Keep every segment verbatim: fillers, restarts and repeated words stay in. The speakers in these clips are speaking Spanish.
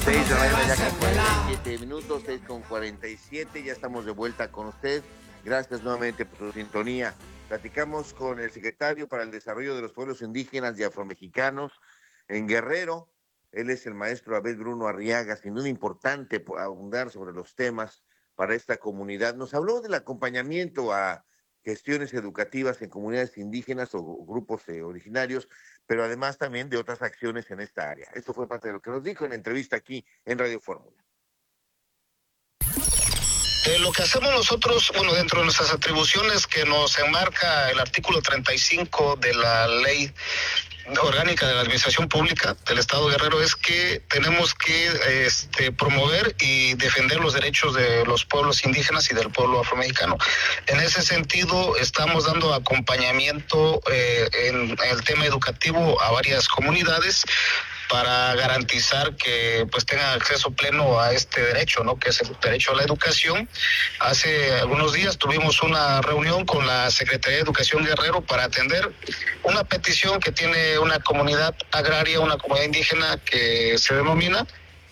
seis de la mañana ya con cuarenta y siete minutos, seis con cuarenta y siete, ya estamos de vuelta con usted. Gracias nuevamente por su sintonía. Platicamos con el secretario para el Desarrollo de los Pueblos Indígenas y Afromexicanos en Guerrero. Él es el maestro Abel Bruno Arriaga, sin duda importante abundar sobre los temas para esta comunidad. Nos habló del acompañamiento a gestiones educativas en comunidades indígenas o grupos eh, originarios, pero además también de otras acciones en esta área. Esto fue parte de lo que nos dijo en la entrevista aquí en Radio Fórmula. Eh, lo que hacemos nosotros, bueno, dentro de nuestras atribuciones que nos enmarca el artículo treinta y cinco de la Ley Orgánica de la Administración Pública del Estado de Guerrero, es que tenemos que este, promover y defender los derechos de los pueblos indígenas y del pueblo afromexicano. En ese sentido, estamos dando acompañamiento eh, en el tema educativo a varias comunidades para garantizar que pues tengan acceso pleno a este derecho, ¿no? Que es el derecho a la educación. Hace algunos días tuvimos una reunión con la Secretaría de Educación Guerrero para atender una petición que tiene una comunidad agraria, una comunidad indígena que se denomina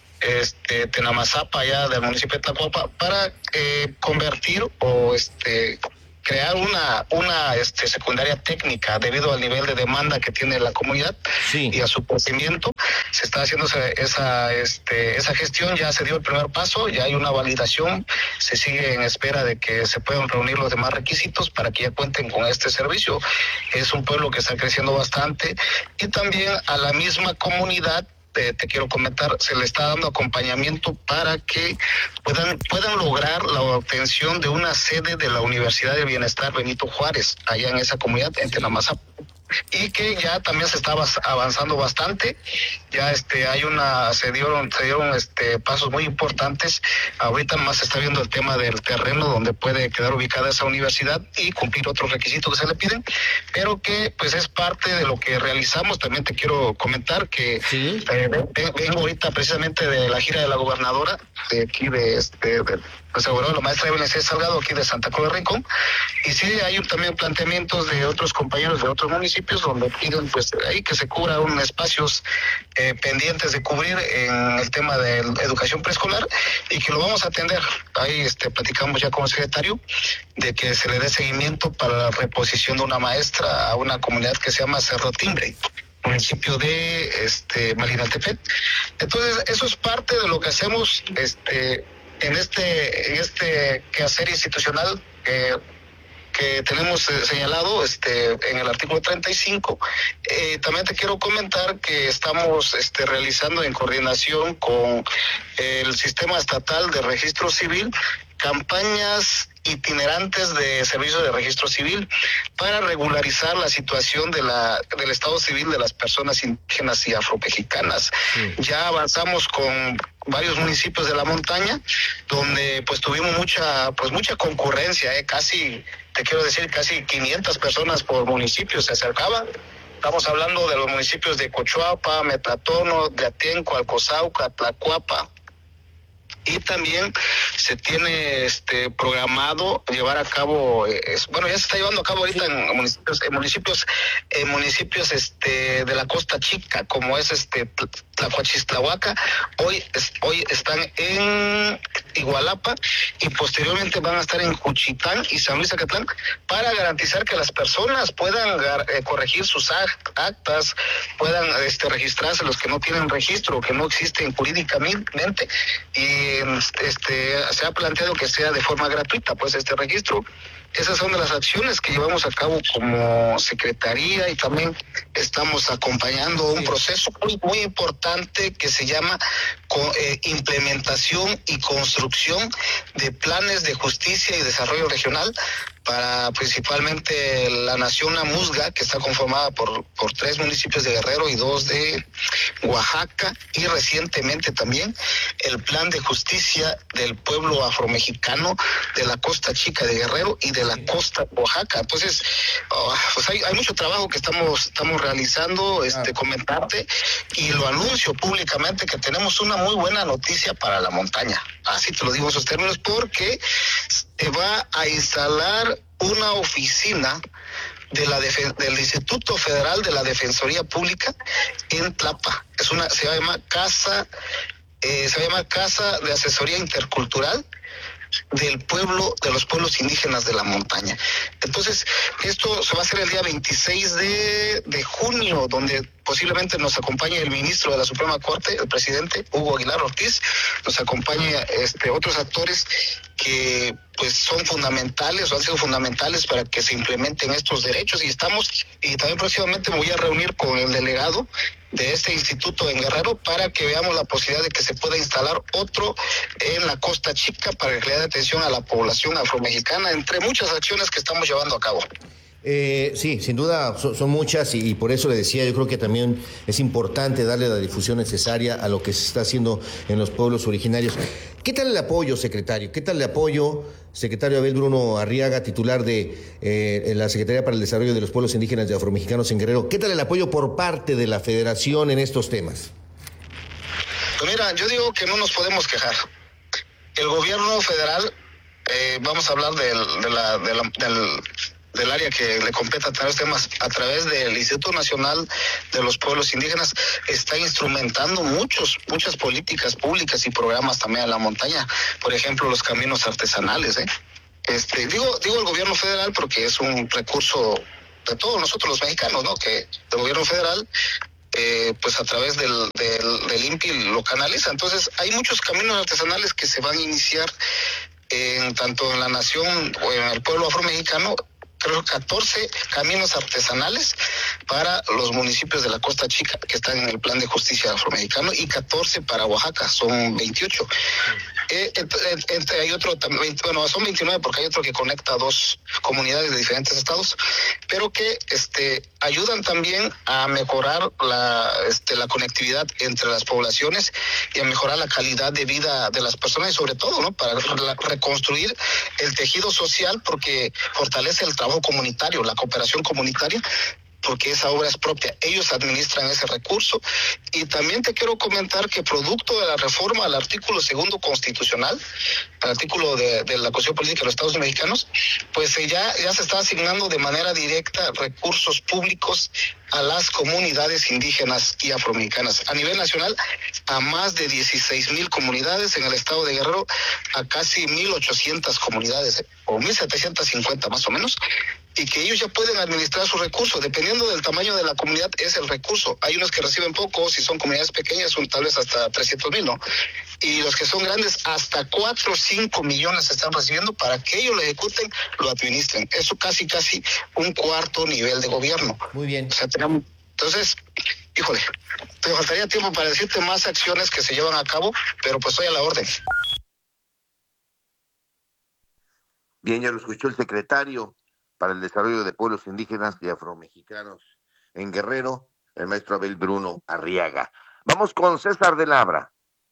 este Tenamazapa, allá del municipio de Tlacuapa, para eh, convertir o este crear una una este secundaria técnica debido al nivel de demanda que tiene la comunidad, sí, y a su crecimiento. Se está haciendo esa, esa este esa gestión, ya se dio el primer paso, ya hay una validación, se sigue en espera de que se puedan reunir los demás requisitos para que ya cuenten con este servicio. Es un pueblo que está creciendo bastante, y también a la misma comunidad Te, te quiero comentar, se le está dando acompañamiento para que puedan puedan lograr la obtención de una sede de la Universidad del Bienestar Benito Juárez, allá en esa comunidad, en Tenamazapa, y que ya también se está avanzando bastante. Ya este hay una se dieron se dieron este pasos muy importantes. Ahorita más se está viendo el tema del terreno donde puede quedar ubicada esa universidad y cumplir otros requisitos que se le piden, pero que pues es parte de lo que realizamos. También te quiero comentar que sí, eh, vengo ahorita precisamente de la gira de la gobernadora de aquí de este de, pues seguro la maestra Evelyn C. Salgado, aquí de Santa Cruz de Rincón, y sí hay también planteamientos de otros compañeros de otros municipios donde piden pues ahí que se cubra un espacios eh, pendientes de cubrir en el tema de educación preescolar, y que lo vamos a atender. Ahí este platicamos ya con el secretario de que se le dé seguimiento para la reposición de una maestra a una comunidad que se llama Cerro Timbre, municipio de este Malinaltepet. Entonces eso es parte de lo que hacemos este en este en este quehacer institucional que que tenemos eh, señalado este en el artículo treinta y cinco. Eh, también te quiero comentar que estamos este realizando en coordinación con el Sistema Estatal de Registro Civil campañas itinerantes de servicio de registro civil para regularizar la situación de la del estado civil de las personas indígenas y afromexicanas. Sí. Ya avanzamos con varios municipios de la montaña donde pues tuvimos mucha pues mucha concurrencia, eh, casi te quiero decir casi quinientas personas por municipio se acercaban. Estamos hablando de los municipios de Cochuapa, Metlatono, de Atenco, Alcozauca, Tlacuapa. Y también se tiene este programado llevar a cabo, es, bueno, ya se está llevando a cabo ahorita en municipios, en municipios, en municipios este de la Costa Chica, como es este Tlacuachistlahuaca. Hoy es, hoy están en Igualapa y posteriormente van a estar en Juchitán y San Luis Acatlán, para garantizar que las personas puedan eh, corregir sus actas, puedan este registrarse los que no tienen registro, que no existen jurídicamente, y este se ha planteado que sea de forma gratuita pues este registro. Esas son de las acciones que llevamos a cabo como secretaría, y también estamos acompañando un proceso muy, muy importante que se llama eh, implementación y construcción de planes de justicia y desarrollo regional para principalmente la nación Amuzga, que está conformada por, por tres municipios de Guerrero y dos de Oaxaca, y recientemente también el plan de justicia del pueblo afromexicano de la Costa Chica de Guerrero y de la costa de Oaxaca. Entonces, oh, pues hay, hay mucho trabajo que estamos, estamos realizando, este, comentarte, y lo anuncio públicamente que tenemos una muy buena noticia para la montaña. Así te lo digo en esos términos, porque se va a instalar una oficina de la Defen- del Instituto Federal de la Defensoría Pública en Tlapa. Es una, se llama Casa eh, se llama Casa de Asesoría Intercultural del pueblo, de los pueblos indígenas de la montaña. Entonces, esto se va a hacer el día veintiséis de, de junio, donde posiblemente nos acompañe el ministro de la Suprema Corte, el presidente Hugo Aguilar Ortiz, nos acompañe este, otros actores que pues son fundamentales o han sido fundamentales para que se implementen estos derechos, y estamos, y también próximamente me voy a reunir con el delegado de este instituto en Guerrero para que veamos la posibilidad de que se pueda instalar otro en la Costa Chica para que le dé atención a la población afromexicana, entre muchas acciones que estamos llevando a cabo. Eh, sí, sin duda son, son muchas y, y por eso le decía, yo creo que también es importante darle la difusión necesaria a lo que se está haciendo en los pueblos originarios. ¿Qué tal el apoyo, secretario? ¿Qué tal el apoyo, secretario Abel Bruno Arriaga, titular de eh, la Secretaría para el Desarrollo de los Pueblos Indígenas y Afromexicanos en Guerrero? ¿Qué tal el apoyo por parte de la Federación en estos temas? Pues mira, yo digo que no nos podemos quejar. El gobierno federal, eh, vamos a hablar del, de la, de la, del... del área que le compete a través de temas, a través del Instituto Nacional de los Pueblos Indígenas, está instrumentando muchos, muchas políticas públicas y programas también a la montaña. Por ejemplo, los caminos artesanales, ¿eh? Este, digo, digo el gobierno federal porque es un recurso de todos nosotros los mexicanos, ¿no? Que el gobierno federal, eh, pues a través del, del, del I N P I lo canaliza. Entonces, hay muchos caminos artesanales que se van a iniciar en tanto en la nación o en el pueblo afromexicano. Creo catorce caminos artesanales para los municipios de la Costa Chica que están en el plan de justicia afromexicano y catorce para Oaxaca, son veintiocho. Eh, entre, hay otro, bueno, son veintinueve porque hay otro que conecta a dos comunidades de diferentes estados, pero que este, ayudan también a mejorar la, este, la conectividad entre las poblaciones y a mejorar la calidad de vida de las personas y sobre todo, ¿no? Para la, reconstruir el tejido social porque fortalece el trabajo comunitario, la cooperación comunitaria, porque esa obra es propia, ellos administran ese recurso. Y también te quiero comentar que producto de la reforma al artículo segundo constitucional, al artículo de, de la Constitución Política de los Estados Mexicanos, pues ya, ya se está asignando de manera directa recursos públicos a las comunidades indígenas y afromexicanas. A nivel nacional, a más de dieciséis mil comunidades, en el estado de Guerrero, a casi mil ochocientas comunidades, ¿eh? o mil setecientos cincuenta más o menos, y que ellos ya pueden administrar sus recursos, dependiendo del tamaño de la comunidad es el recurso. Hay unos que reciben poco, si son comunidades pequeñas son tal vez hasta trescientos mil, ¿no? Y los que son grandes hasta cuatro o cinco millones están recibiendo para que ellos lo ejecuten, lo administren. Eso casi, casi un cuarto nivel de gobierno. Muy bien. O sea, tenemos, entonces, híjole, te faltaría tiempo para decirte más acciones que se llevan a cabo, pero pues estoy a la orden. Bien, ya lo escuchó el secretario para el Desarrollo de Pueblos Indígenas y Afromexicanos en Guerrero, el maestro Abel Bruno Arriaga. Vamos con César de Labra.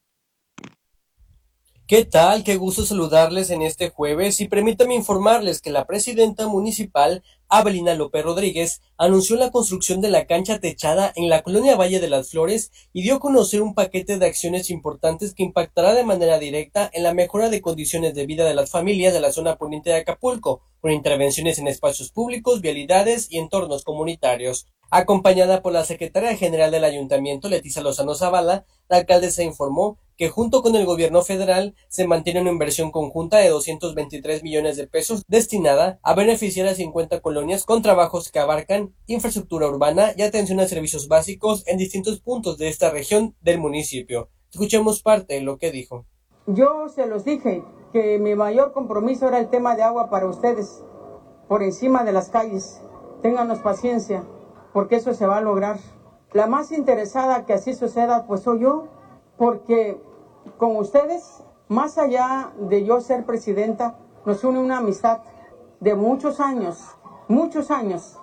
¿Qué tal? Qué gusto saludarles en este jueves y permítame informarles que la presidenta municipal, Abelina López Rodríguez, anunció la construcción de la cancha techada en la colonia Valle de las Flores y dio a conocer un paquete de acciones importantes que impactará de manera directa en la mejora de condiciones de vida de las familias de la zona poniente de Acapulco, con intervenciones en espacios públicos, vialidades y entornos comunitarios. Acompañada por la secretaria general del ayuntamiento, Leticia Lozano Zavala, la alcaldesa informó que junto con el gobierno federal se mantiene una inversión conjunta de doscientos veintitrés millones de pesos destinada a beneficiar a cincuenta colonias con trabajos que abarcan infraestructura urbana y atención a servicios básicos en distintos puntos de esta región del municipio. Escuchemos parte de lo que dijo. Yo se los dije que mi mayor compromiso era el tema de agua para ustedes, por encima de las calles. Ténganos paciencia, porque eso se va a lograr. La más interesada que así suceda, pues soy yo, porque con ustedes, más allá de yo ser presidenta, nos une una amistad de muchos años, muchos años.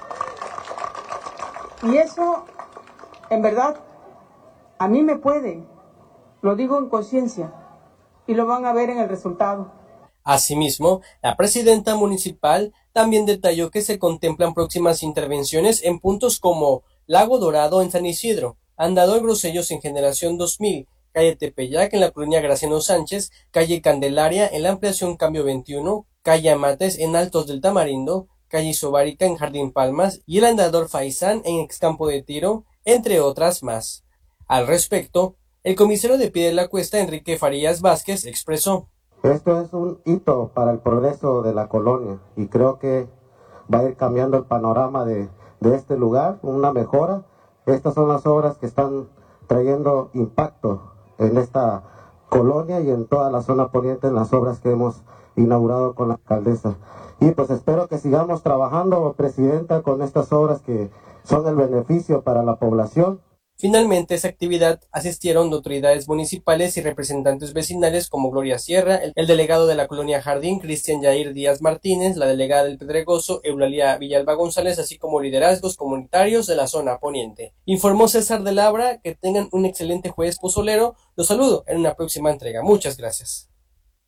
Y eso, en verdad, a mí me puede, lo digo en conciencia, y lo van a ver en el resultado. Asimismo, la presidenta municipal también detalló que se contemplan próximas intervenciones en puntos como Lago Dorado en San Isidro, Andador Grosellos en Generación dos mil, calle Tepeyac en la colonia Graciano Sánchez, calle Candelaria en la ampliación Cambio veintiuno, calle Amates en Altos del Tamarindo, calle Isobárica en Jardín Palmas y el Andador Faisán en Excampo de Tiro, entre otras más. Al respecto, El comisario de Pie de la Cuesta, Enrique Farías Vázquez, expresó: Esto es un hito para el progreso de la colonia y creo que va a ir cambiando el panorama de, de este lugar, una mejora. Estas son las obras que están trayendo impacto en esta colonia y en toda la zona poniente, en las obras que hemos inaugurado con la alcaldesa. Y pues espero que sigamos trabajando, Presidenta, con estas obras que son el beneficio para la población. Finalmente, a esa actividad asistieron autoridades municipales y representantes vecinales como Gloria Sierra, el delegado de la colonia Jardín, Cristian Yair Díaz Martínez, la delegada del Pedregoso, Eulalia Villalba González, así como liderazgos comunitarios de la zona poniente. Informó César de Labra. Que tengan un excelente jueves pozolero. Los saludo en una próxima entrega. Muchas gracias.